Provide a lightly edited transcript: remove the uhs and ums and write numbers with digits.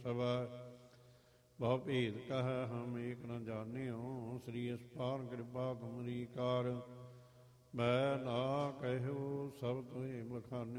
ਸਵੈ। ਬਹੁ ਭੇਦ ਕਹੈ ਹਮ ਏਕ ਨ ਜਾਣਿਓ, ਸ੍ਰੀ ਅਸਪਾਰ ਕਿਰਪਾ ਤੁਮਰੀ ਕਾਰ। ਮੈਂ ਨਾ ਕਹਿਓ ਸਭ ਤੁਹੇ ਬਖਾਨਿਓ।